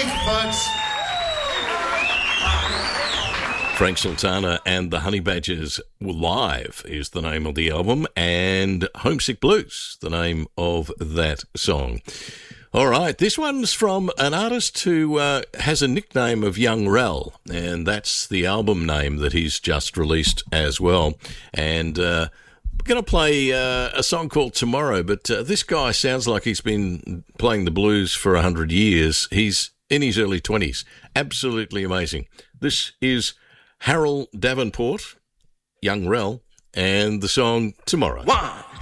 Thank you, folks. Frank Sultana and the Honey Badgers Live is the name of the album, and Homesick Blues, the name of that song. All right, this one's from an artist who has a nickname of Young Rel, and that's the album name that he's just released as well. And we're going to play a song called Tomorrow, but this guy sounds like he's been playing the blues for 100 years. He's in his early 20s. Absolutely amazing. This is Harold Davenport, Young Rel, and the song Tomorrow. 1,